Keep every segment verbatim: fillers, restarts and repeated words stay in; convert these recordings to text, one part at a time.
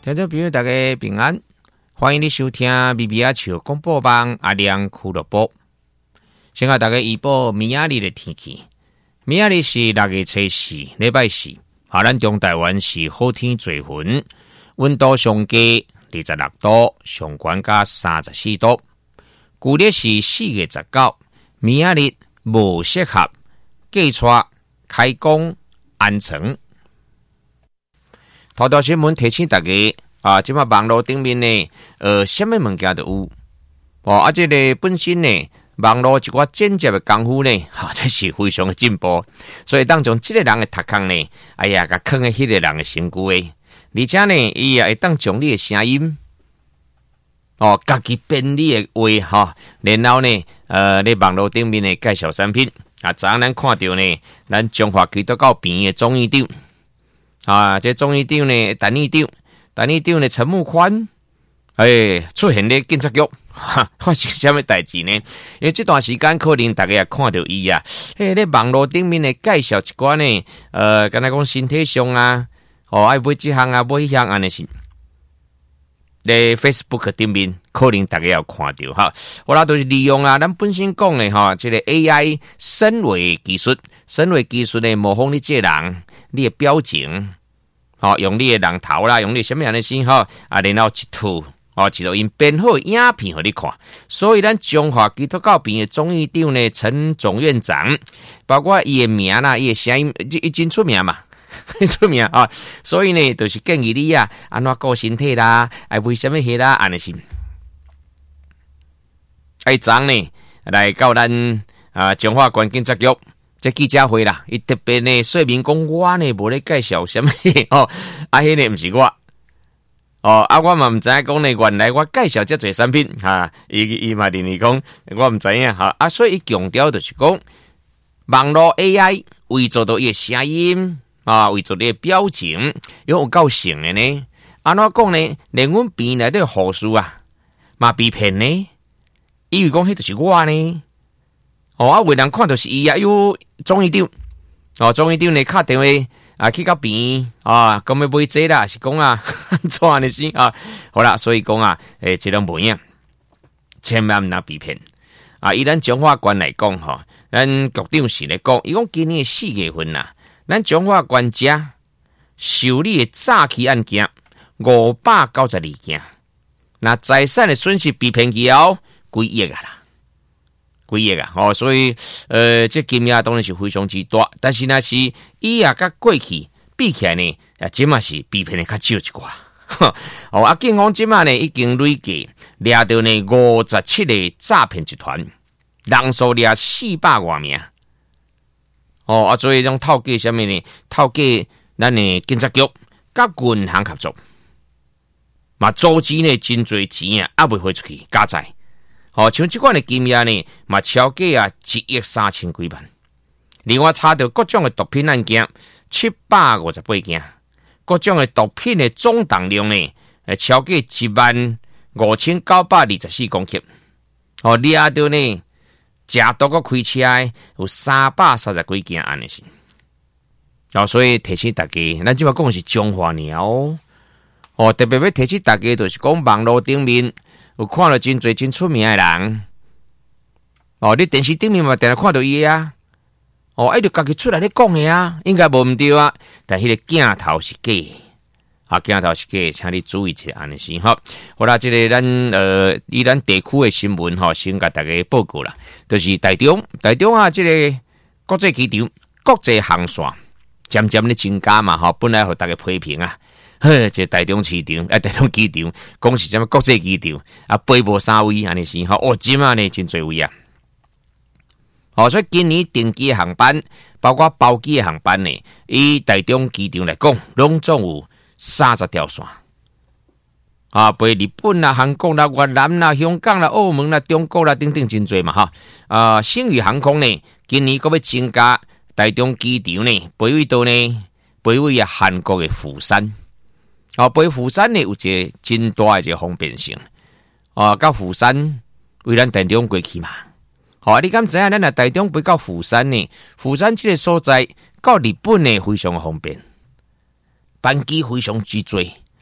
听众朋友大家平安，欢迎你收听 B B 阿笑广播网阿亮俱乐部。先甲大家预报明仔日的天气。明仔日是六月初四，礼拜四，啊，咱中台湾是好天做云，温度上低二十六度，上悬加三十四度。旧历是四月十九，明仔日无适合寄出开工安城。头条新闻提醒大家啊，即马网络顶面呢，呃，什么物件都有哦。啊，这个本身呢，网络一寡剪接的功夫呢，哈、啊，这是非常的进步。所以当中这个人的读空呢，哎呀，甲坑的迄个人的身躯诶，而且呢，伊也会当将你的声音哦，家己编你的话哈，然后呢，呃，咧网络顶面呢介绍产品啊，昨咱看到呢，咱中华基督教病院的总院长。啊，这总院长呢，陈院长，陈院长呢，陈木宽，哎，出现咧警察局，哈，发生什么代志呢？因为这段时间可能大家也看到伊啊，诶，咧网络顶面呢介绍一寡呢，呃，敢若讲身体上啊，哦，爱买这项啊，买迄项安尼是，咧 Facebook 顶面可能大家有看到哈，我啦都是利用啊，咱本身讲的哈，这个 A I 深伪技术，深伪技术呢模仿你这人。你的表情，哦，用你的人头啦，用你什么样的信号啊，然后一套哦，一套因编好影片给你看。所以咱中华基督教病的总院长呢，陈总院长，包括伊的名啦，伊的声音，伊真出名嘛，出名啊。所以呢，就是建议你啊，安怎顾身体啦，哎，为什么迄啦，安尼是。哎，昨呢来到咱啊中华关警察局。这记者会啦，伊特别呢说明讲我呢无咧介绍什么哦，啊，迄个毋是我哦，啊，我嘛毋知影讲呢，原来我介绍这侪产品哈，伊伊嘛认为讲我毋知影哈，啊，所以伊强调就是讲网络 A I 为做到伊的声音啊，为做你的表情，有够像的呢。安怎讲呢？连阮边内底护士啊，嘛被骗呢，以为讲迄就是我呢。哦，啊，为人看到是伊啊，有总院长，哦，总院长呢敲电话啊去到边啊，讲要买这啦，是讲啊，怎的是啊？好啦，所以讲啊，诶，这种模样，千万毋能被骗啊！以咱中华关来讲吼，咱局长是咧讲，伊讲今年四月份呐、啊，咱中华关家受理的诈欺案件五百九十二件，那财产的损失被骗去后几亿啊啦。几亿啊！哦，所以呃，这金额当然是非常之大，但是呢是伊啊，甲过去比起来呢，啊，即嘛是比骗的较少一寡。哦，啊，警方即嘛呢已经累计抓到呢五十七个诈骗集团，人数抓四百多名。哦，啊，所以种透过什么呢？透过咱的警察局甲银行合作，嘛组织呢真侪钱啊，还未汇出去，加债。哦，像这款的金额呢，嘛超过啊一亿三千几万。另外查到各种的毒品案件七百五十八件，各种的毒品的总重量呢，诶超过一万五千九百二十四公克。哦，抓到呢食毒个开车的有三百三十几件安尼是。哦，所以提醒大家，咱即马讲的是中华鸟哦，哦特别要提醒大家，就是讲网络顶面。有看到真侪真出名的人，哦，你电视顶面嘛，定定看到伊啊，哦，伊就家己出来咧讲的啊，应该无毋对啊，但迄个镜头是假，啊，镜头是假，请你注意一下安尼先吼。好啦，这个咱呃，以咱地区的新闻吼，先甲大家报告啦，就是台中，台中啊，这个国际机场、国际航线渐渐咧增加嘛，吼，本来互大家批评啊。嘿，这台中市场，啊，台中机场，讲是什么国际机场啊，飞无三位安尼是吼，哦，即嘛呢真侪位啊。哦，所以今年订机的航班，包括包机的航班呢，以台中机场来讲，拢总有三十条线。啊，飞日本啦、韩国啦、越南啦、香港啦、澳门啦、中国啦，等等真侪嘛哈。啊，星宇航空呢，今年搁要增加台中机场呢，飞位到呢，飞位啊韩国的釜山。啊，飞釜山呢有一个真大的一个方便性。啊，到釜山为咱台中过去嘛。好，你敢知影咱啊台中飞到釜山呢？釜山这个所在到日本呢非常方便，班机非常之多。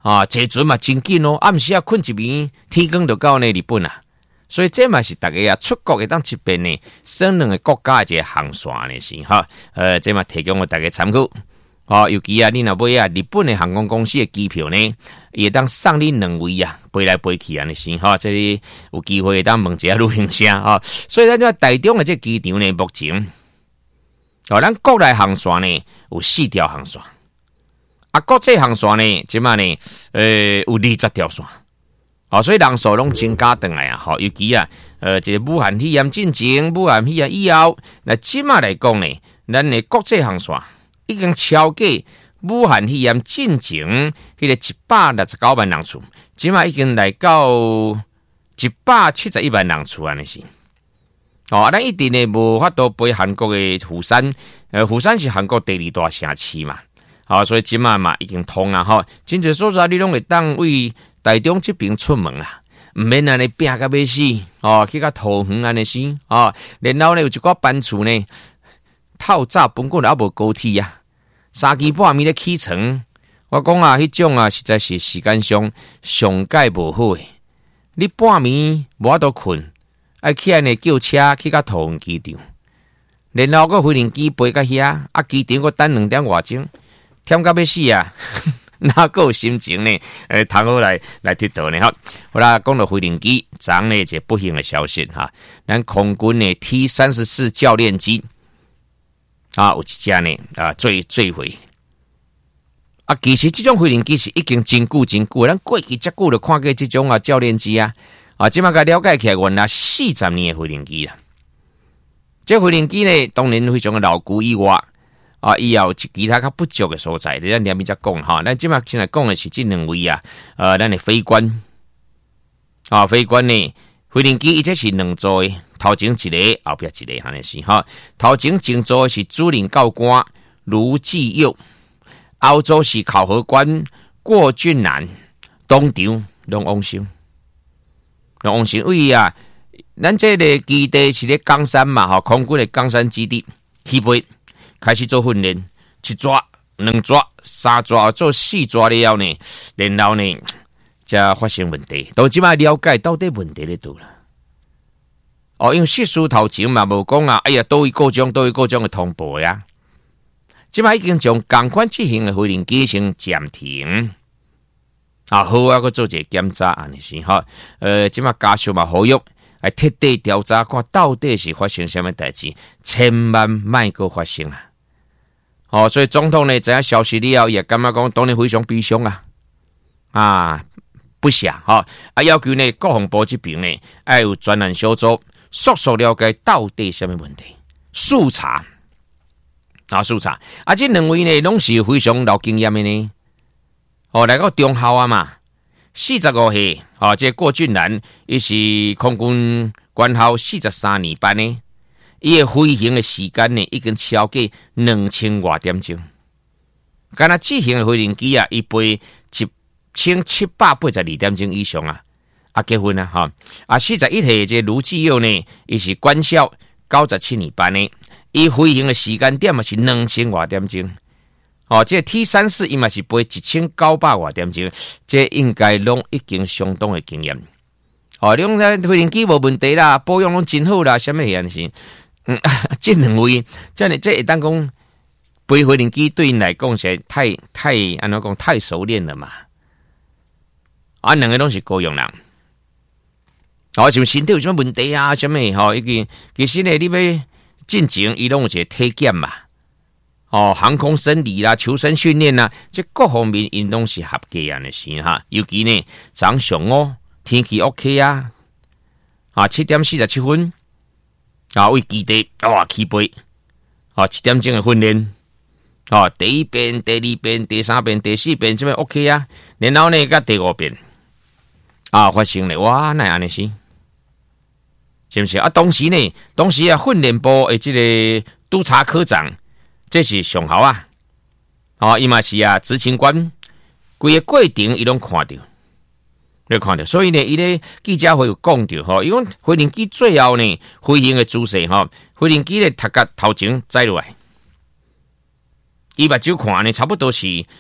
啊，坐船嘛真紧哦，暗时啊困一暝，天光就到呢日本啊。所以这嘛是大家啊出国会当一边呢，省两个国家的一个航线呢是哈。呃，这嘛提供给大家参考。哦，尤其啊，你若买啊日本的航空公司的机票呢，也当送你两位啊，飞来飞去啊，尼是哈，这里有机会当问一下旅行社哈。所以咱这台中的这机场呢，目前哦，咱国内航线呢有四条航线，啊，国际航线呢，即嘛呢，呃，有二十条线。哦，所以人数拢增加转来啊，吼，尤其啊，呃，这个武汉肺炎进前，武汉肺炎以后，那即嘛来讲呢，咱的国际航线。已经超过武汉肺炎进前迄个一百六十九万人次，即马已经来到一百七十一万人次安尼是。哦，咱一定呢无法度飞韩国的釜山，呃，釜山是韩国第二大城市嘛，哦，所以即马嘛已经通啊，吼，真侪所在你拢会当为台中这边出门啦，毋免安尼拼甲要死，哦，去甲桃园安尼死，哦，然后呢有一寡班次呢。透早本过也无高铁啊，三更半暝咧起床，我讲啊，迄种啊实在是时间上上界无好诶。你半暝无法度困，爱起来呢叫车去到桃园机场，然后个飞行机飞到遐，啊机场个等两点外钟，忝到要死啊！哪个有心情呢？诶，通好来来佚佗呢？哈，好啦，讲到飞行机，昨呢一个不幸的消息哈，咱空军的 T 三十四教练机。啊，有一架呢，啊，坠坠毁。啊，其实这种飞行机是已经真久真久，咱过去遮久就看过这种啊教练机啊，啊，即马甲了解起来，原来四十年的飞行机啦。这飞行机呢，当然非常的老旧以外，啊，以后其他较不足的所在，咱两边再讲哈。咱即马先来讲的是这两位啊，呃，咱的飞官，啊，飞官呢，飞行机伊这是两座的。头前一个，后壁一个，安尼是哈。头前前座是主任教官卢继佑，后座是考核官郭俊南，东场龙王生，龙王生位啊，咱这个基地是咧冈山嘛，哈，空军的冈山基地起飞，开始做训练，一抓、两抓、三抓，做四抓了后呢，然后呢，才发生问题。到即摆了解到底问题咧度啦。哦，因为习书头前嘛无讲啊，哎呀，多一个种多一个种的通报呀。即摆已经将同款执行的飞行机先暂停，啊，好啊，佮做一个检查，安尼是哈。呃，即摆家属嘛呼吁，来彻底调查，看到底是发生什么代志，千万莫个发生啊！哦，所以总统呢，知影消息了后，也感觉讲当然非常悲伤啊，啊，不下哈，啊，要求呢国防部这边呢，要有专案小组。速速了解到底什么问题，速查啊，速查啊！这两位呢，拢是非常老经验的呢。哦，来到中校啊嘛，四十五岁，哦，这郭俊南，伊是空军官校四十三年班呢。伊的飞行的时间呢，已经超过两千多点钟。干那执行的飞行机啊，伊飞一千七百八十二点钟以上啊。啊，结婚啊，哈！啊，四十一岁这卢继佑呢，伊是官校九十七年班的，伊飞行的时间点嘛是两千多点钟。哦，这 T 三四伊嘛是飞一千九百多点钟，这应该拢已经相当的经验。哦，你讲咱飞行机无问题啦，保养拢真好啦，什么样是？嗯，这两位，这呢，这一旦讲飞飞行机对因来讲是太太安怎讲太熟练了嘛？啊，两个拢是高用人。哦，像身体有什么问题啊？什么吼？已经其实呢，你要进前伊拢有一个体检嘛。哦，航空生理啦、求生训练啦，这各方面因拢是合格啊，那是哈。尤其呢，早上哦，天气 OK 啊，啊，七点四十七分啊，为基地哇起飞，啊，七点钟的训练，啊，第一遍、第二遍、第三遍、第四遍，这边 OK 啊。然后呢，甲第五遍啊，发生了哇，那安尼是。是不是啊？当时呢，当时啊，训练部的这个督察科长，这是上校啊，哦，伊嘛是啊，执勤官，规个过程伊拢看到，你看到，所以呢，伊咧记者会有讲到吼，因为飞行机最后呢，飞行的姿势吼，飞行机咧头壳头前栽落来，伊目睭看呢，差不多是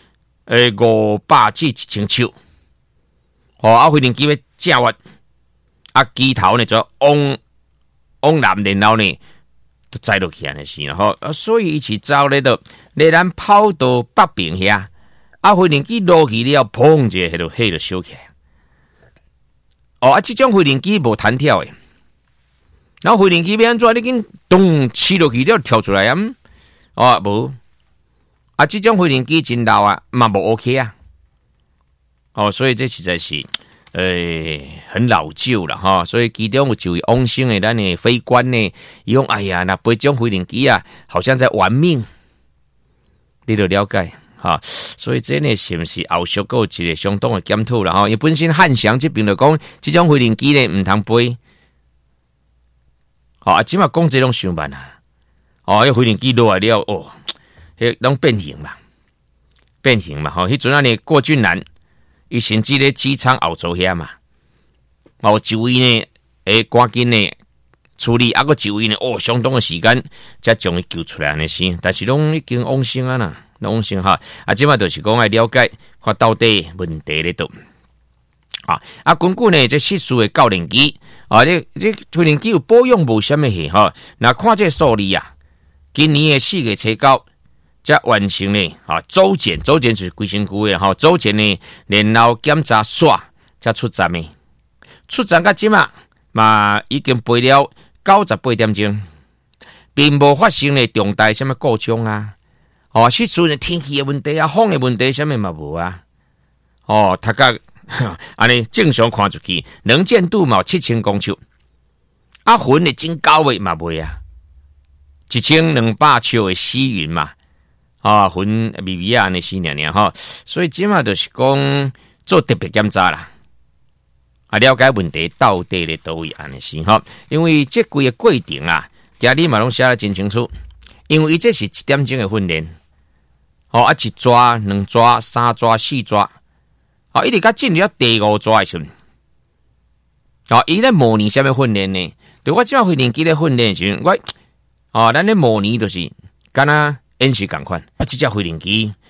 诶五百至一千手，哦啊飞行机要正滑，啊机头呢就往往南，然后呢就载落去安尼是啦吼，啊所以伊是走咧到咧咱跑到北边遐，啊飞行机落去了，砰一下迄落迄落烧起来。哦啊，即种飞行机无弹跳诶，然后飞行机要安怎？你紧咚起落去了跳出来啊？哦无，啊即种飞行机真老啊，嘛无 OK 啊。哦，所以这实在是诶很老旧了哈。所以其中有一位往生的咱的飞官呢，伊讲哎呀，那飞种飞行机啊，好像在玩命，你就了解。哈，所以这呢是不是后续还有一个相当的检讨啦？哈，因为本身汉翔这边就讲，这种飞行机呢唔通飞。好啊，即马讲这种伤慢啊！哦，迄飞行机落来了，哦，迄拢变形嘛，变形嘛！吼、哦，迄阵啊呢，郭俊南伊甚至咧机舱后座遐嘛，哦，一位呢，诶，赶紧呢处理，啊个一位呢，哦，相当的时间才将伊救出来安尼，但是拢已经往生啊啦。拢先哈，啊，即马就是讲来了解，看到底问题咧度。啊，啊，根据呢这失事的教练机，啊，这这飞行机有保养无啥物事哈。那看这数字啊，今年的四月初九才完成呢，啊，周检周检是规身躯的哈，周检呢，然后检查刷才出站的，出站到即马嘛已经飞了九十八点钟，并无发生呢重大什么故障啊。哦，失事的天气的问题啊，风的问题，什么嘛无啊？哦，他个安尼正常看出去，能见度嘛七千公尺，啊，云的真高的嘛袂啊，一千两百尺的细云嘛，啊，云微微啊，安尼细娘娘哈，所以即马就是讲做特别检查啦，啊，了解问题到底咧倒位安尼是哈，因为这规个过程啊，今日嘛拢写得真清楚，因为伊这是一点钟的训练。哦，啊，一抓、两抓、三抓、四抓，哦，一直到进入第五抓的时阵，哦，伊咧模拟啥物训练呢？对我即马飞行机咧训练的时阵，我哦，咱咧模拟就是敢若演习共款，啊，即只飞行机